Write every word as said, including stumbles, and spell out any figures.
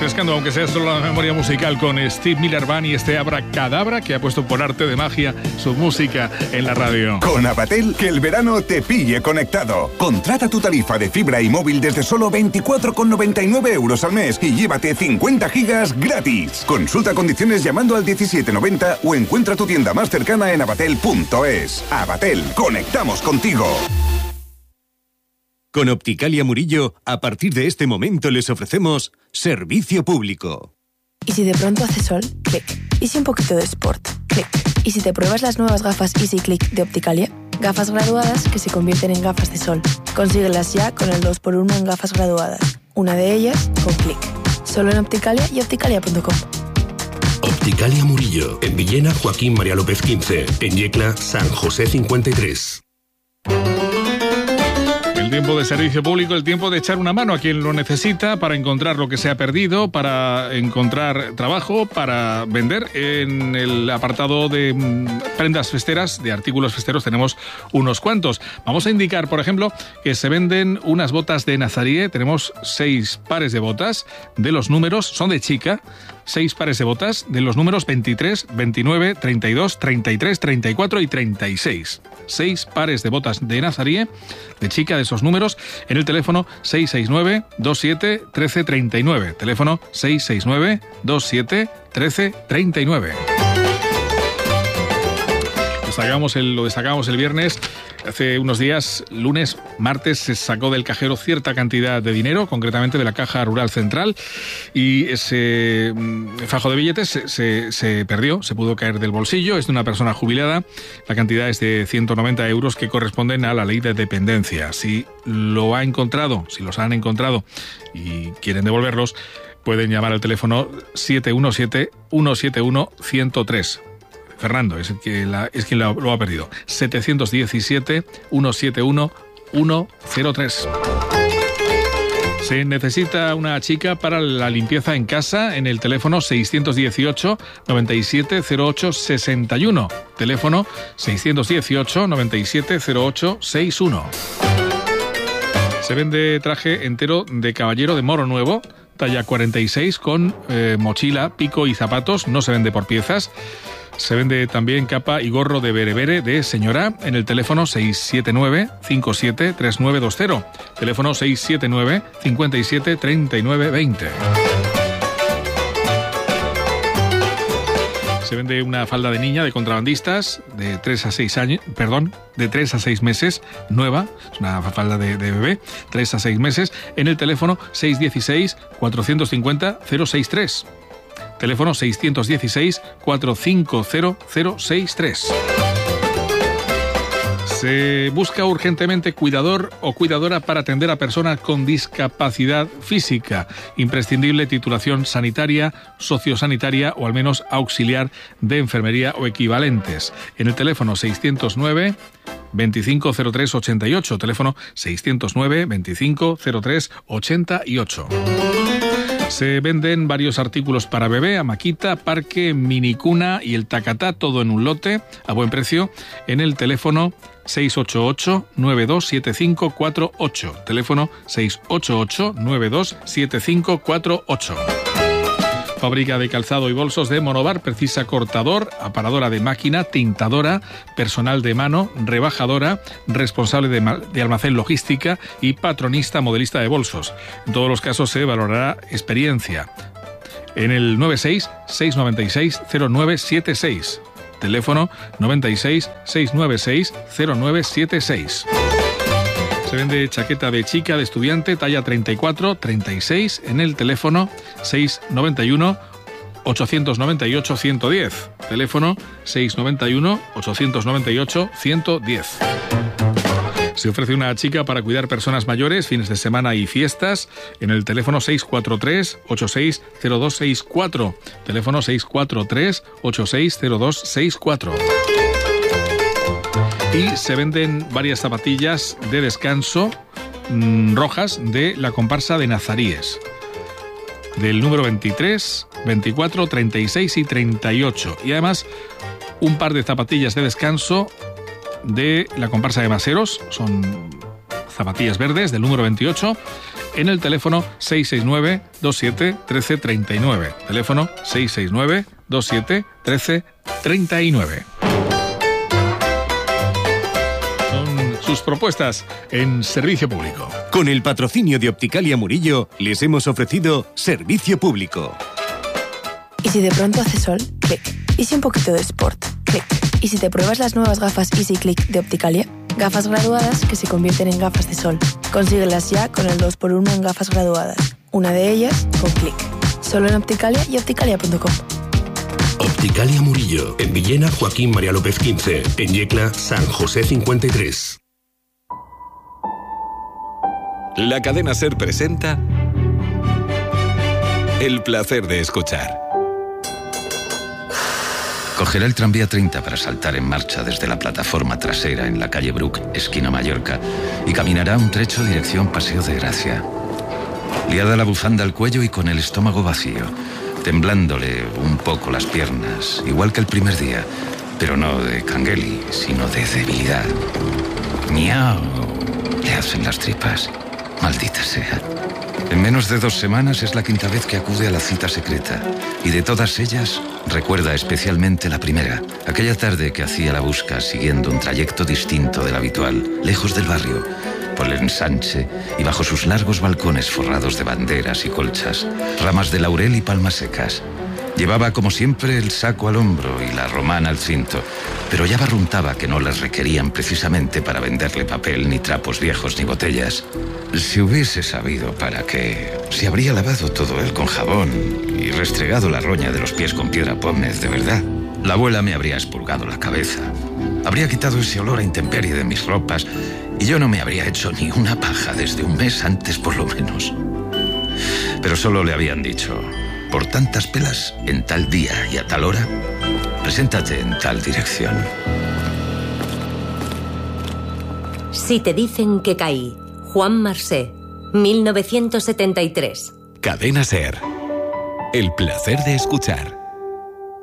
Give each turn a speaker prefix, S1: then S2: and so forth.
S1: refrescando, aunque sea solo la memoria musical, con Steve Miller Band y este Abracadabra que ha puesto por arte de magia su música en la radio.
S2: Con Abatel, que el verano te pille conectado. Contrata tu tarifa de fibra y móvil desde solo veinticuatro con noventa y nueve euros al mes y llévate cincuenta gigas gratis. Consulta condiciones llamando al diecisiete noventa o encuentra tu tienda más cercana en abatel punto es. Abatel, conectamos contigo.
S3: Con Opticalia Murillo, a partir de este momento les ofrecemos servicio público.
S4: ¿Y si de pronto hace sol? Clic. ¿Y si un poquito de sport? Clic. ¿Y si te pruebas las nuevas gafas Easy Click de Opticalia? Gafas graduadas que se convierten en gafas de sol. Consíguelas ya con el dos por uno en gafas graduadas. Una de ellas con Clic. Solo en Opticalia y opticalia punto com.
S5: Opticalia Murillo. En Villena, Joaquín María López quince. En Yecla, San José cincuenta y tres.
S1: El tiempo de servicio público, el tiempo de echar una mano a quien lo necesita para encontrar lo que se ha perdido, para encontrar trabajo, para vender. En el apartado de prendas festeras, de artículos festeros, tenemos unos cuantos. Vamos a indicar, por ejemplo, que se venden unas botas de Nazarie. Tenemos seis pares de botas de los números, son de chica, seis pares de botas de los números veintitrés, veintinueve, treinta y dos, treinta y tres, treinta y cuatro y treinta y seis. Seis pares de botas de Nazarie, de chica, de esos números, en el teléfono seis seis nueve, veintisiete, trece, treinta y nueve. Teléfono seis seis nueve, veintisiete, trece, treinta y nueve. Lo sacamos el, lo destacamos el viernes. Hace unos días, lunes, martes, se sacó del cajero cierta cantidad de dinero, concretamente de la Caja Rural Central, y ese fajo de billetes se, se, se perdió, se pudo caer del bolsillo. Es de una persona jubilada. La cantidad es de ciento noventa euros que corresponden a la ley de dependencia. Si lo ha encontrado, si los han encontrado y quieren devolverlos, pueden llamar al teléfono siete uno siete, uno siete uno, uno cero tres. Fernando es, el que la, es quien lo, lo ha perdido. setecientos diecisiete, ciento setenta y uno, ciento tres. Se necesita una chica para la limpieza en casa en el teléfono seiscientos dieciocho, noventa y siete, cero ocho, sesenta y uno. Teléfono seiscientos dieciocho, noventa y siete, cero ocho, sesenta y uno. Se vende traje entero de caballero de Moro Nuevo, talla cuarenta y seis, con eh, mochila, pico y zapatos. No se vende por piezas. Se vende también capa y gorro de berebere de señora en el teléfono seis siete nueve, cincuenta y siete, treinta y nueve veinte. Teléfono seis siete nueve, cincuenta y siete, treinta y nueve veinte. Se vende una falda de niña de contrabandistas de tres a seis años, perdón, de tres a seis meses, nueva, es una falda de, de bebé, tres a seis meses, en el teléfono seis uno seis, cuatro cinco cero, cero seis tres. Teléfono seis uno seis, cuatro cinco cero, cero seis tres. Se busca urgentemente cuidador o cuidadora para atender a personas con discapacidad física. Imprescindible titulación sanitaria, sociosanitaria o al menos auxiliar de enfermería o equivalentes. En el teléfono seiscientos nueve, veinticinco cero tres ochenta y ocho. Teléfono seiscientos nueve, veinticinco cero tres ochenta y ocho. Se venden varios artículos para bebé, amaquita, parque, minicuna y el tacatá, todo en un lote, a buen precio, en el teléfono seis ocho ocho, nueve dos siete cinco cuatro ocho. Teléfono seis ocho ocho, nueve dos siete cinco cuatro ocho. Fábrica de calzado y bolsos de Monobar, precisa cortador, aparadora de máquina, tintadora, personal de mano, rebajadora, responsable de, de almacén logística y patronista modelista de bolsos. En todos los casos se valorará experiencia. En el noventa y seis, seiscientos noventa y seis, cero nueve siete seis. Teléfono noventa y seis, seiscientos noventa y seis, cero nueve siete seis. Se vende chaqueta de chica, de estudiante, talla treinta y cuatro, treinta y seis, en el teléfono seiscientos noventa y uno, ochocientos noventa y ocho, ciento diez. Teléfono seiscientos noventa y uno, ochocientos noventa y ocho, ciento diez. Se ofrece una chica para cuidar personas mayores, fines de semana y fiestas, en el teléfono seis cuatro tres, ocho seis cero dos seis cuatro. Teléfono seis cuatro tres, ocho seis cero dos seis cuatro. Y se venden varias zapatillas de descanso mmm, rojas de la comparsa de Nazaríes, del número veintitrés, veinticuatro, treinta y seis y treinta y ocho. Y además un par de zapatillas de descanso de la comparsa de Maseros, son zapatillas verdes del número veintiocho, en el teléfono seis seis nueve, dos siete, uno tres tres nueve. Teléfono seis seis nueve, dos siete, uno tres tres nueve. Son sus propuestas en servicio público.
S3: Con el patrocinio de Opticalia Murillo, les hemos ofrecido servicio público.
S4: ¿Y si de pronto hace sol? Clic. ¿Y si un poquito de sport? Clic. ¿Y si te pruebas las nuevas gafas Easy Click de Opticalia? Gafas graduadas que se convierten en gafas de sol. Consíguelas ya con el dos por uno en gafas graduadas. Una de ellas con Clic. Solo en Opticalia y opticalia punto com.
S5: Opticalia Murillo. En Villena, Joaquín María López quince. En Yecla, San José cincuenta y tres.
S6: La cadena SER presenta El placer de escuchar.
S7: Cogerá el tranvía treinta para saltar en marcha desde la plataforma trasera en la calle Bruc, esquina Mallorca, y caminará un trecho dirección Paseo de Gracia. Liada la bufanda al cuello y con el estómago vacío, temblándole un poco las piernas, igual que el primer día, pero no de cangueli, sino de debilidad. ¡Miau! Le hacen las tripas. Maldita sea. En menos de dos semanas es la quinta vez que acude a la cita secreta. Y de todas ellas, recuerda especialmente la primera. Aquella tarde que hacía la busca siguiendo un trayecto distinto del habitual, lejos del barrio, por el ensanche y bajo sus largos balcones forrados de banderas y colchas, ramas de laurel y palmas secas. Llevaba, como siempre, el saco al hombro y la romana al cinto, pero ya barruntaba que no las requerían precisamente para venderle papel, ni trapos viejos, ni botellas. Si hubiese sabido para qué, se habría lavado todo él con jabón y restregado la roña de los pies con piedra pómez, de verdad. La abuela me habría expurgado la cabeza, habría quitado ese olor a intemperie de mis ropas, y yo no me habría hecho ni una paja desde un mes antes, por lo menos. Pero solo le habían dicho: por tantas pelas, en tal día y a tal hora, preséntate en tal dirección.
S8: Si te dicen que caí, Juan Marsé, mil novecientos setenta y tres.
S6: Cadena SER. El placer de escuchar.